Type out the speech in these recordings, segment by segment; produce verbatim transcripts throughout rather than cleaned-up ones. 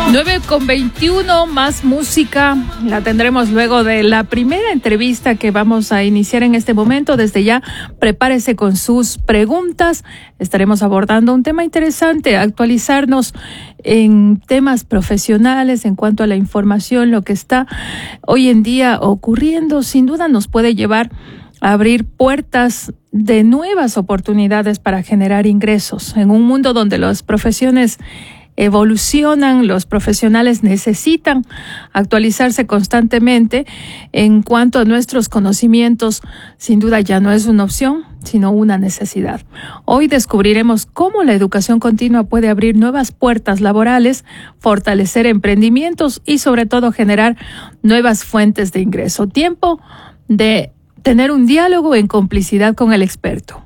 nueve con veintiuno, más música. La tendremos luego de la primera entrevista que vamos a iniciar en este momento. Desde ya, prepárese con sus preguntas. Estaremos abordando un tema interesante, actualizarnos en temas profesionales en cuanto a la información, lo que está hoy en día ocurriendo. Sin duda nos puede llevar a abrir puertas de nuevas oportunidades para generar ingresos. En un mundo donde las profesiones evolucionan, los profesionales necesitan actualizarse constantemente en cuanto a nuestros conocimientos. Sin duda ya no es una opción, sino una necesidad. Hoy descubriremos cómo la educación continua puede abrir nuevas puertas laborales, fortalecer emprendimientos y sobre todo generar nuevas fuentes de ingreso. Tiempo de tener un diálogo en complicidad con el experto.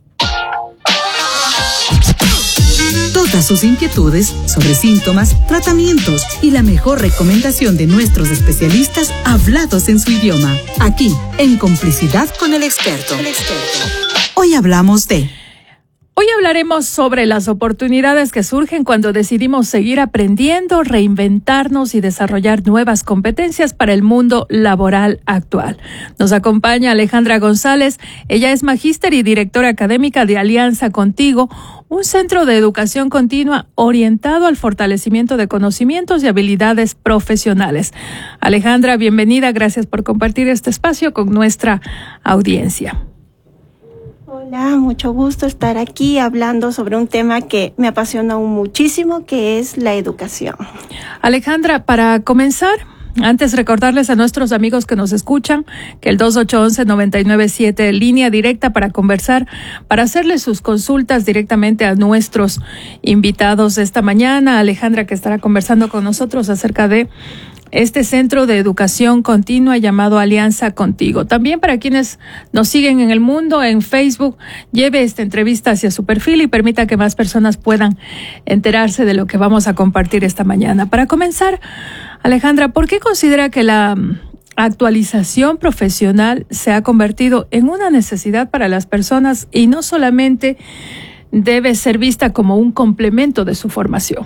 Todas sus inquietudes sobre síntomas, tratamientos y la mejor recomendación de nuestros especialistas hablados en su idioma. Aquí, en Complicidad con el experto. El experto. Hoy hablamos de... Hoy hablaremos sobre las oportunidades que surgen cuando decidimos seguir aprendiendo, reinventarnos y desarrollar nuevas competencias para el mundo laboral actual. Nos acompaña Alejandra González. Ella es magíster y directora académica de Alianza Contigo, un centro de educación continua orientado al fortalecimiento de conocimientos y habilidades profesionales. Alejandra, bienvenida. Gracias por compartir este espacio con nuestra audiencia. Hola, mucho gusto estar aquí hablando sobre un tema que me apasiona muchísimo, que es la educación. Alejandra, para comenzar, antes recordarles a nuestros amigos que nos escuchan que el dos ocho uno uno, nueve nueve siete, línea directa para conversar, para hacerles sus consultas directamente a nuestros invitados esta mañana. Alejandra, que estará conversando con nosotros acerca de este centro de educación continua llamado Alianza Contigo. También para quienes nos siguen en el mundo, en Facebook, lleve esta entrevista hacia su perfil y permita que más personas puedan enterarse de lo que vamos a compartir esta mañana. Para comenzar, Alejandra, ¿por qué considera que la actualización profesional se ha convertido en una necesidad para las personas y no solamente debe ser vista como un complemento de su formación?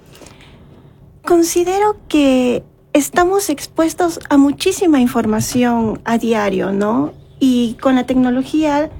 Considero que estamos expuestos a muchísima información a diario, ¿no? Y con la tecnología,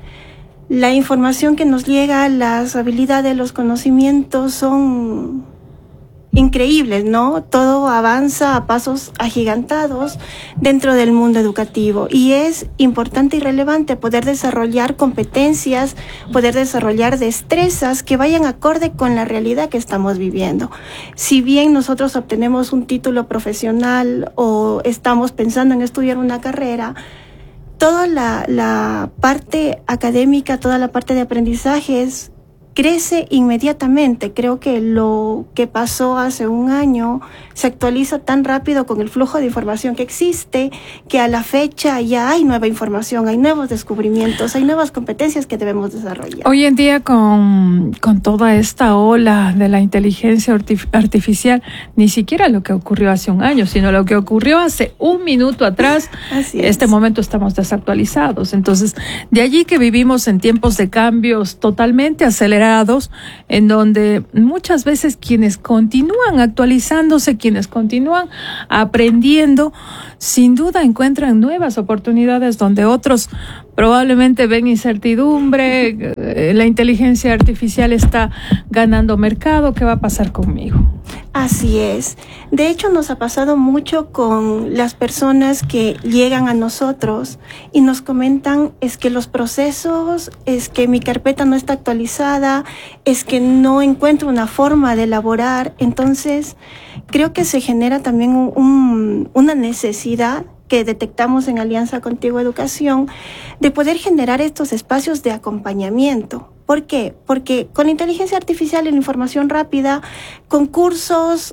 la información que nos llega, las habilidades, los conocimientos son increíbles, ¿no? Todo avanza a pasos agigantados dentro del mundo educativo y es importante y relevante poder desarrollar competencias, poder desarrollar destrezas que vayan acorde con la realidad que estamos viviendo. Si bien nosotros obtenemos un título profesional o estamos pensando en estudiar una carrera, toda la, la parte académica, toda la parte de aprendizajes crece inmediatamente. Creo que lo que pasó hace un año se actualiza tan rápido con el flujo de información que existe, que a la fecha ya hay nueva información, hay nuevos descubrimientos, hay nuevas competencias que debemos desarrollar. Hoy en día, con, con toda esta ola de la inteligencia artificial, ni siquiera lo que ocurrió hace un año, sino lo que ocurrió hace un minuto atrás, Así es. Este momento estamos desactualizados. Entonces, de allí que vivimos en tiempos de cambios totalmente acelerados, en donde muchas veces quienes continúan actualizándose, quienes continúan aprendiendo, sin duda encuentran nuevas oportunidades donde otros probablemente ven incertidumbre, la inteligencia artificial está ganando mercado, ¿qué va a pasar conmigo? Así es. De hecho, nos ha pasado mucho con las personas que llegan a nosotros y nos comentan es que los procesos, es que mi carpeta no está actualizada, es que no encuentro una forma de elaborar. Entonces, creo que se genera también un, un, una necesidad que detectamos en Alianza Contigo Educación de poder generar estos espacios de acompañamiento. ¿Por qué? Porque con la inteligencia artificial y la información rápida, con cursos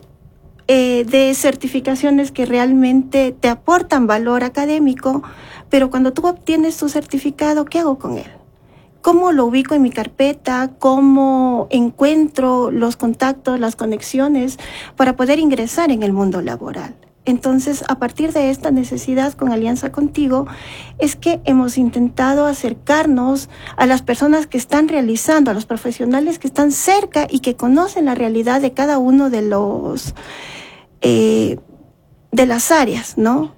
eh, de certificaciones que realmente te aportan valor académico, pero cuando tú obtienes tu certificado, ¿qué hago con él? ¿Cómo lo ubico en mi carpeta? ¿Cómo encuentro los contactos, las conexiones para poder ingresar en el mundo laboral? Entonces, a partir de esta necesidad con Alianza Contigo, es que hemos intentado acercarnos a las personas que están realizando, a los profesionales que están cerca y que conocen la realidad de cada uno de los eh, de las áreas, ¿no?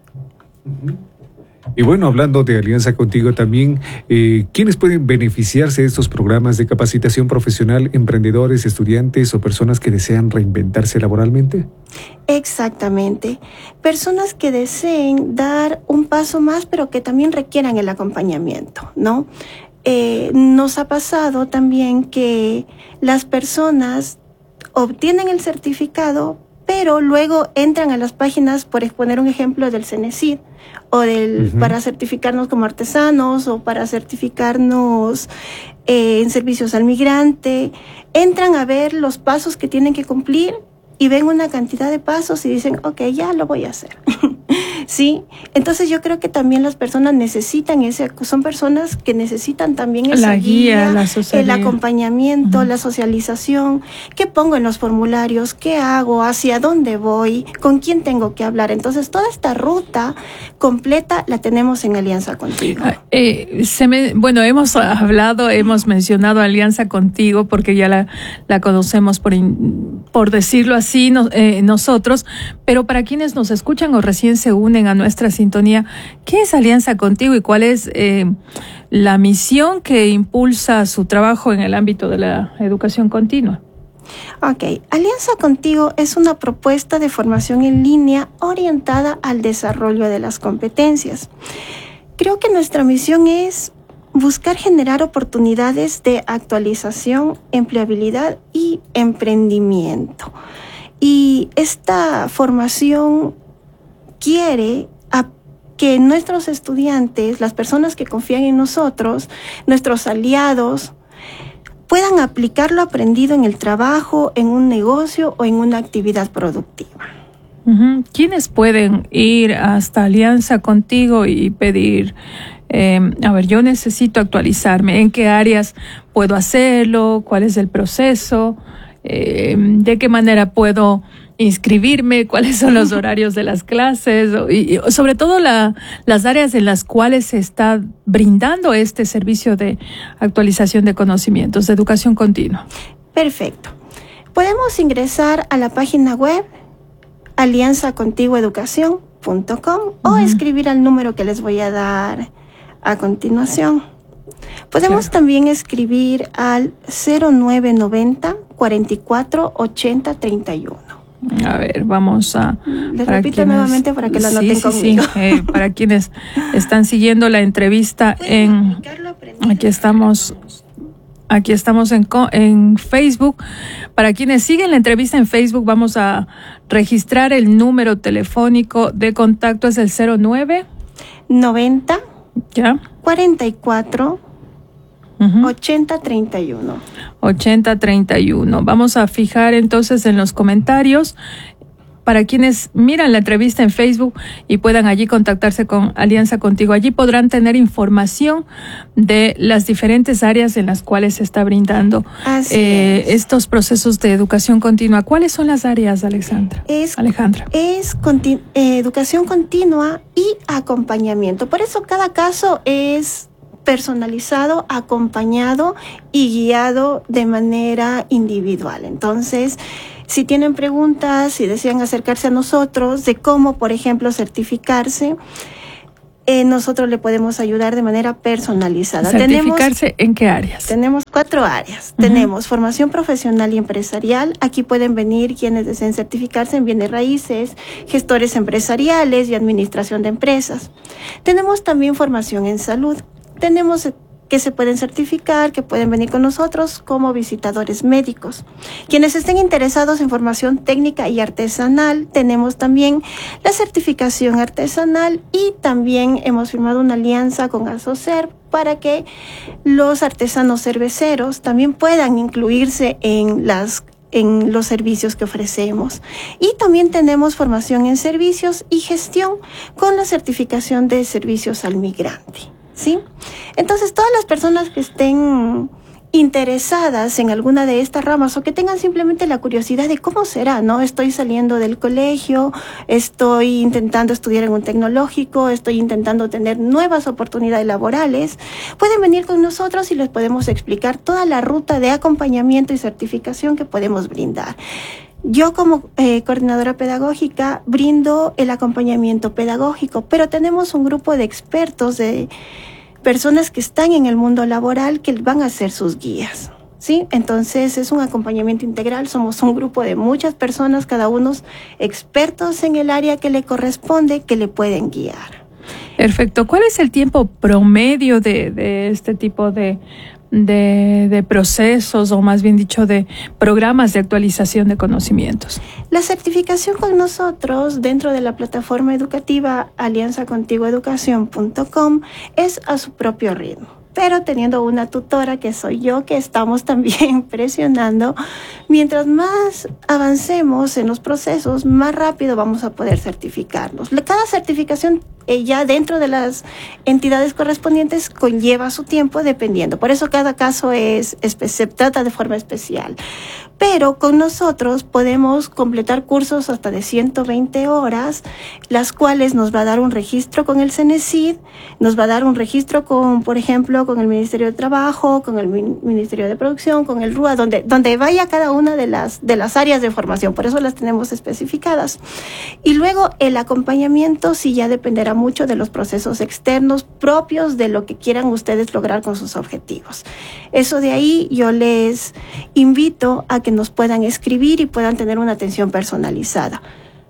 Y bueno, hablando de Alianza Contigo también, eh, ¿quiénes pueden beneficiarse de estos programas de capacitación profesional? ¿Emprendedores, estudiantes o personas que desean reinventarse laboralmente? Exactamente. Personas que deseen dar un paso más, pero que también requieran el acompañamiento, ¿no? Eh, nos ha pasado también que las personas obtienen el certificado, pero luego entran a las páginas, por exponer un ejemplo, del CENESID, o del, uh-huh. para certificarnos como artesanos o para certificarnos eh, en servicios al migrante. Entran a ver los pasos que tienen que cumplir y ven una cantidad de pasos y dicen, ok, ya lo voy a hacer. ¿Sí? Entonces yo creo que también las personas necesitan ese, son personas que necesitan también esa la guía, guía, la el acompañamiento, uh-huh. la socialización, qué pongo en los formularios, qué hago, hacia dónde voy, con quién tengo que hablar. Entonces toda esta ruta completa la tenemos en Alianza Contigo. Eh, se me, bueno, hemos hablado, hemos mencionado Alianza Contigo porque ya la, la conocemos por, in, por decirlo así no, eh, nosotros, pero para quienes nos escuchan o recién se unen a nuestra sintonía, ¿qué es Alianza Contigo y cuál es eh, la misión que impulsa su trabajo en el ámbito de la educación continua? Ok, Alianza Contigo es una propuesta de formación en línea orientada al desarrollo de las competencias. Creo que nuestra misión es buscar generar oportunidades de actualización, empleabilidad y emprendimiento. Y esta formación quiere a que nuestros estudiantes, las personas que confían en nosotros, nuestros aliados, puedan aplicar lo aprendido en el trabajo, en un negocio o en una actividad productiva. Uh-huh. ¿Quiénes pueden ir hasta Alianza Contigo y pedir, eh, a ver, yo necesito actualizarme, ¿en qué áreas puedo hacerlo? ¿Cuál es el proceso? Eh, ¿De qué manera puedo inscribirme? ¿Cuáles son los horarios de las clases? Y, y sobre todo la, las áreas en las cuales se está brindando este servicio de actualización de conocimientos, de educación continua. Perfecto. Podemos ingresar a la página web alianza contigo educación punto com uh-huh. o escribir al número que les voy a dar a continuación. Podemos claro. también escribir al cero nueve noventa, cuarenta y cuatro, ochenta, treinta y uno. A ver, vamos a... Les repito quienes, nuevamente para que la noten sí, conmigo. Sí, eh, para quienes están siguiendo la entrevista en... Aquí estamos... Aquí estamos en, en Facebook. Para quienes siguen la entrevista en Facebook, vamos a registrar el número telefónico de contacto. Es el cero nueve... noventa... ¿Ya? cuarenta y cuatro... Uh-huh. ochenta treinta y uno. ochenta treinta y uno. Vamos a fijar entonces en los comentarios para quienes miran la entrevista en Facebook y puedan allí contactarse con Alianza Contigo. Allí podrán tener información de las diferentes áreas en las cuales se está brindando eh, estos procesos de educación continua. ¿Cuáles son las áreas, Alexandra? Es, Alejandra. Es continu- eh, educación continua y acompañamiento. Por eso cada caso es personalizado, acompañado y guiado de manera individual. Entonces, si tienen preguntas, si desean acercarse a nosotros de cómo, por ejemplo, certificarse, eh, nosotros le podemos ayudar de manera personalizada. ¿Certificarse tenemos, en qué áreas? Tenemos cuatro áreas. Uh-huh. Tenemos formación profesional y empresarial. Aquí pueden venir quienes deseen certificarse en bienes raíces, gestores empresariales y administración de empresas. Tenemos también formación en salud. Tenemos que se pueden certificar, que pueden venir con nosotros como visitadores médicos. Quienes estén interesados en formación técnica y artesanal, tenemos también la certificación artesanal y también hemos firmado una alianza con Asocer para que los artesanos cerveceros también puedan incluirse en las en los servicios que ofrecemos. Y también tenemos formación en servicios y gestión con la certificación de servicios al migrante. ¿Sí? Entonces, todas las personas que estén interesadas en alguna de estas ramas o que tengan simplemente la curiosidad de cómo será, ¿no? Estoy saliendo del colegio, estoy intentando estudiar en un tecnológico, estoy intentando tener nuevas oportunidades laborales, pueden venir con nosotros y les podemos explicar toda la ruta de acompañamiento y certificación que podemos brindar. Yo como eh, coordinadora pedagógica brindo el acompañamiento pedagógico, pero tenemos un grupo de expertos, de personas que están en el mundo laboral que van a ser sus guías, ¿sí? Entonces es un acompañamiento integral, somos un grupo de muchas personas, cada uno expertos en el área que le corresponde, que le pueden guiar. Perfecto. ¿Cuál es el tiempo promedio de, de este tipo de, de, de procesos, o más bien dicho, de programas de actualización de conocimientos? La certificación con nosotros dentro de la plataforma educativa alianza contigo educación punto com es a su propio ritmo, pero teniendo una tutora que soy yo, que estamos también presionando. Mientras más avancemos en los procesos, más rápido vamos a poder certificarnos. Cada certificación eh, ya dentro de las entidades correspondientes conlleva su tiempo dependiendo. Por eso cada caso es, es se trata de forma especial. Pero con nosotros podemos completar cursos hasta de ciento veinte horas, las cuales nos va a dar un registro con el CENESID, nos va a dar un registro con, por ejemplo, con el Ministerio de Trabajo, con el Ministerio de Producción, con el R U A, donde, donde vaya cada una de las, de las áreas de formación. Por eso las tenemos especificadas. Y luego el acompañamiento sí ya dependerá mucho de los procesos externos propios de lo que quieran ustedes lograr con sus objetivos. Eso de ahí yo les invito a que nos puedan escribir y puedan tener una atención personalizada.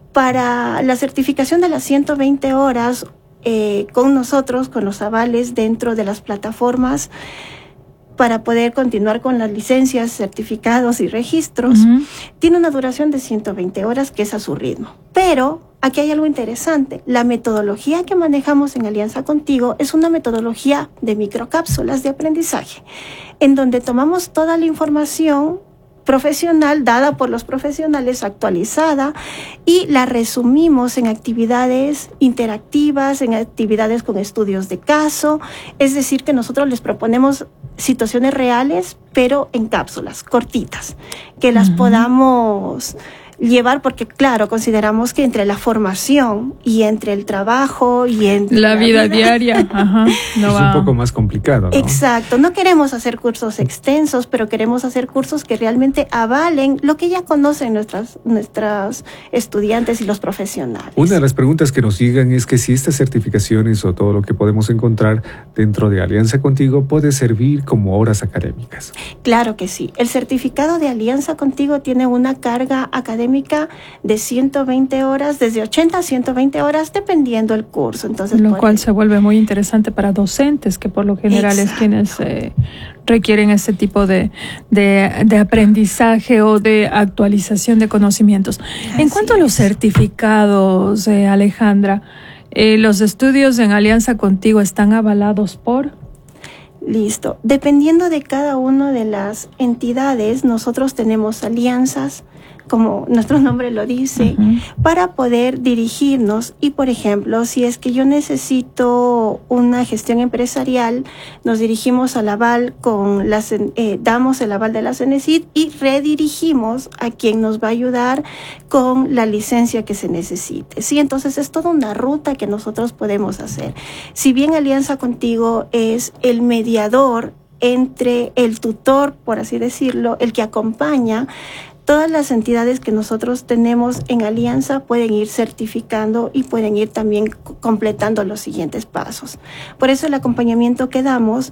Para la certificación de las ciento veinte horas eh, con nosotros, con los avales dentro de las plataformas, para poder continuar con las licencias, certificados y registros, uh-huh. tiene una duración de ciento veinte horas, que es a su ritmo. Pero aquí hay algo interesante. La metodología que manejamos en Alianza Contigo es una metodología de microcápsulas de aprendizaje, en donde tomamos toda la información profesional dada por los profesionales, actualizada, y la resumimos en actividades interactivas, en actividades con estudios de caso. Es decir, que nosotros les proponemos situaciones reales, pero en cápsulas cortitas, que las uh-huh. podamos llevar, porque claro, consideramos que entre la formación y entre el trabajo y entre la, la vida, vida diaria ajá, no es va. un poco más complicado, ¿no? Exacto, no queremos hacer cursos extensos, pero queremos hacer cursos que realmente avalen lo que ya conocen nuestras, nuestras estudiantes y los profesionales. Una de las preguntas que nos llegan es que si estas certificaciones o todo lo que podemos encontrar dentro de Alianza Contigo puede servir como horas académicas. Claro que sí. El certificado de Alianza Contigo tiene una carga académica de ciento veinte horas, desde ochenta a ciento veinte horas, dependiendo el curso. Entonces, lo cual se vuelve muy interesante para docentes, que por lo general Exacto. es quienes eh, requieren ese tipo de, de, de aprendizaje o de actualización de conocimientos. Así en cuanto es. a los certificados, eh, Alejandra, eh, ¿los estudios en Alianza Contigo están avalados por...? Listo. Dependiendo de cada una de las entidades, nosotros tenemos alianzas, como nuestro nombre lo dice, uh-huh. para poder dirigirnos. Y, por ejemplo, si es que yo necesito una gestión empresarial, nos dirigimos al aval con las, eh, damos el aval de la CENESID y redirigimos a quien nos va a ayudar con la licencia que se necesite. Sí, entonces es toda una ruta que nosotros podemos hacer. Si bien Alianza Contigo es el mediador entre el tutor, por así decirlo, el que acompaña, todas las entidades que nosotros tenemos en Alianza pueden ir certificando y pueden ir también completando los siguientes pasos. Por eso el acompañamiento que damos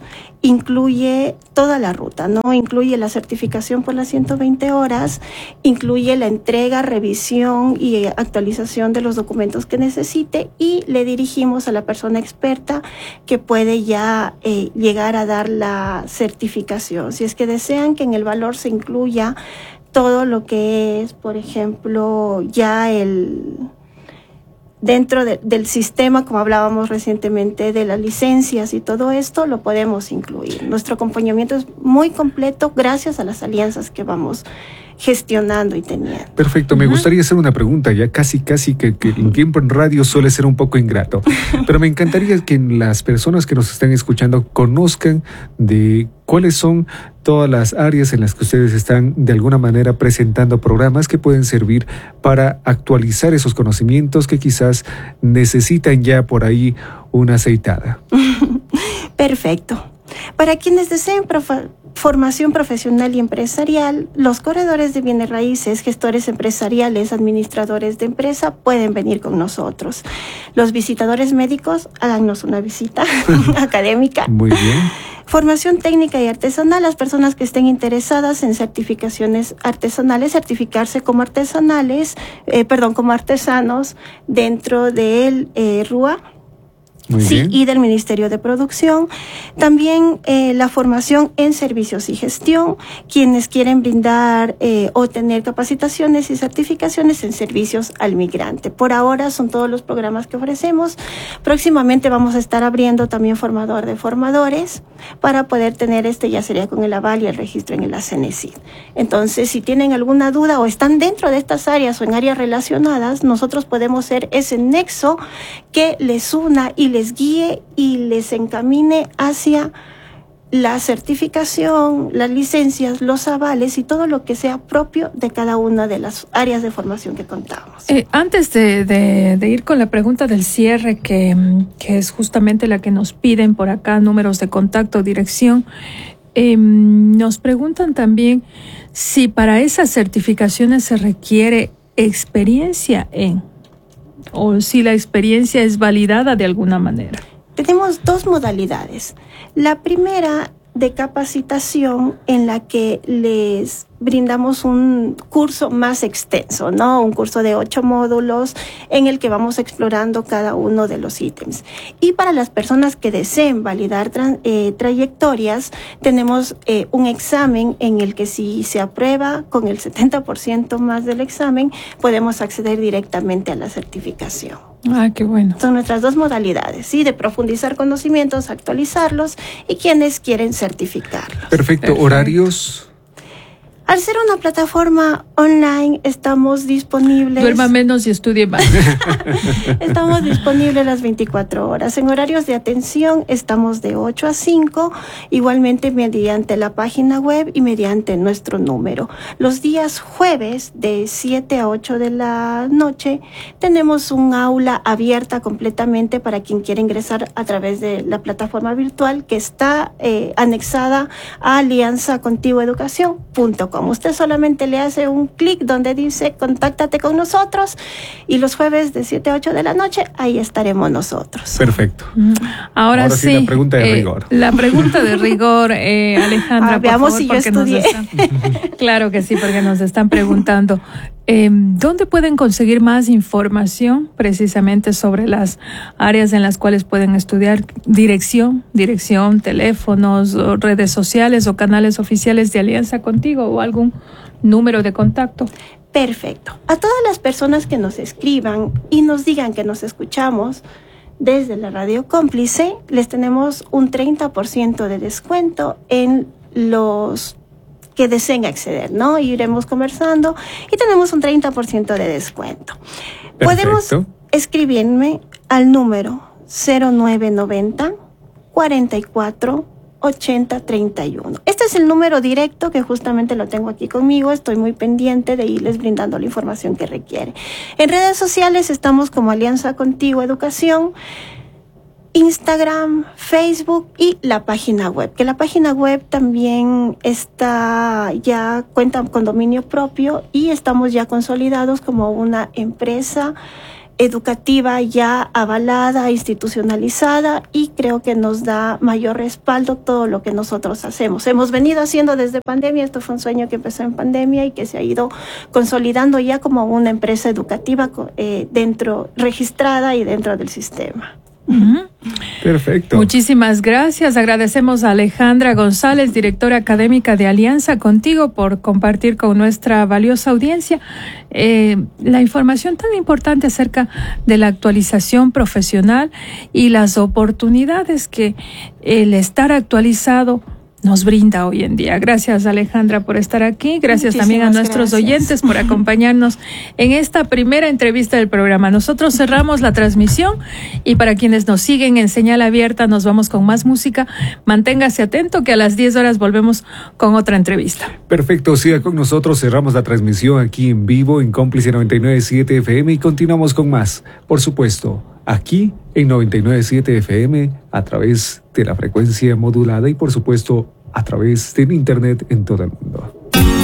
incluye toda la ruta, ¿no? Incluye la certificación por las ciento veinte horas, incluye la entrega, revisión y actualización de los documentos que necesite, y le dirigimos a la persona experta que puede ya eh, llegar a dar la certificación. Si es que desean que en el valor se incluya todo lo que es, por ejemplo, ya el dentro de, del sistema, como hablábamos recientemente, de las licencias y todo esto, lo podemos incluir. Nuestro acompañamiento es muy completo gracias a las alianzas que vamos gestionando y teniendo. Perfecto, me uh-huh. gustaría hacer una pregunta, ya casi, casi que, que el tiempo en radio suele ser un poco ingrato, pero me encantaría que las personas que nos están escuchando conozcan de cuáles son todas las áreas en las que ustedes están de alguna manera presentando programas que pueden servir para actualizar esos conocimientos que quizás necesitan ya por ahí una aceitada. Perfecto. Para quienes deseen profa- formación profesional y empresarial, los corredores de bienes raíces, gestores empresariales, administradores de empresa pueden venir con nosotros. Los visitadores médicos, háganos una visita académica. Muy bien. Formación técnica y artesanal, las personas que estén interesadas en certificaciones artesanales, certificarse como artesanales, eh, perdón, como artesanos dentro del eh, R U A. Muy Sí, bien. y del Ministerio de Producción. También eh, la formación en servicios y gestión, quienes quieren brindar eh, o tener capacitaciones y certificaciones en servicios al migrante. Por ahora son todos los programas que ofrecemos. Próximamente vamos a estar abriendo también formador de formadores para poder tener este, ya sería con el aval y el registro en la CENESID. Entonces, si tienen alguna duda o están dentro de estas áreas o en áreas relacionadas, nosotros podemos ser ese nexo que les una y les guíe y les encamine hacia la certificación, las licencias, los avales y todo lo que sea propio de cada una de las áreas de formación que contamos. Eh, antes de, de, de ir con la pregunta del cierre, que, que es justamente la que nos piden por acá, números de contacto, dirección, eh, nos preguntan también si para esas certificaciones se requiere experiencia en, o si la experiencia es validada de alguna manera. Tenemos dos modalidades. La primera de capacitación en la que les brindamos un curso más extenso, ¿no? Un curso de ocho módulos en el que vamos explorando cada uno de los ítems. Y para las personas que deseen validar tra- eh, trayectorias, tenemos eh, un examen en el que si se aprueba con el setenta por ciento más del examen, podemos acceder directamente a la certificación. Ah, qué bueno. Son nuestras dos modalidades, ¿sí? De profundizar conocimientos, actualizarlos y quienes quieren certificarlos. Perfecto. Perfecto. Horarios. Al ser una plataforma online, estamos disponibles. Duerma menos y estudie más. Estamos disponibles las veinticuatro horas. En horarios de atención estamos de ocho a cinco, igualmente mediante la página web y mediante nuestro número. Los días jueves de siete a ocho de la noche tenemos un aula abierta completamente para quien quiera ingresar a través de la plataforma virtual que está eh, anexada a alianza contigo educación punto com. Usted solamente le hace un clic donde dice contáctate con nosotros y los jueves de siete a ocho de la noche ahí estaremos nosotros. Perfecto. Ahora, Ahora sí, sí, la pregunta de eh, rigor. La pregunta de rigor, eh, Alejandra, Ah, por veamos favor, si yo porque nos estudié. están- claro que sí, porque nos están preguntando, eh, ¿dónde pueden conseguir más información precisamente sobre las áreas en las cuales pueden estudiar? Dirección, dirección, teléfonos, o redes sociales o canales oficiales de Alianza Contigo o algún número de contacto. Perfecto. A todas las personas que nos escriban y nos digan que nos escuchamos desde la Radio Cómplice, les tenemos un treinta por ciento de descuento en los que deseen acceder, ¿no? Iremos conversando y tenemos un treinta por ciento de descuento. Podemos Perfecto. escribirme al número cero nueve noventa cuarenta y cuatro ochenta treinta y uno. Este es el número directo que justamente lo tengo aquí conmigo. Estoy muy pendiente de irles brindando la información que requiere. En redes sociales estamos como Alianza Contigo Educación, Instagram, Facebook y la página web, que la página web también está ya cuenta con dominio propio y estamos ya consolidados como una empresa educativa ya avalada, institucionalizada y creo que nos da mayor respaldo todo lo que nosotros hacemos. Hemos venido haciendo desde pandemia, esto fue un sueño que empezó en pandemia y que se ha ido consolidando ya como una empresa educativa eh, dentro, registrada y dentro del sistema. Uh-huh. Perfecto. Muchísimas gracias. Agradecemos a Alejandra González, directora académica de Alianza Contigo, por compartir con nuestra valiosa audiencia eh, la información tan importante acerca de la actualización profesional y las oportunidades que el estar actualizado nos brinda hoy en día. Gracias, Alejandra, por estar aquí. Gracias Muchísimas también a nuestros gracias. oyentes por acompañarnos en esta primera entrevista del programa. Nosotros cerramos la transmisión y para quienes nos siguen en señal abierta nos vamos con más música. Manténgase atento que a las diez horas volvemos con otra entrevista. Perfecto, siga con nosotros, cerramos la transmisión aquí en vivo en Cómplice noventa y nueve punto siete F M y continuamos con más, por supuesto, aquí en noventa y nueve punto siete F M a través de la frecuencia modulada y por supuesto a través del internet en todo el mundo.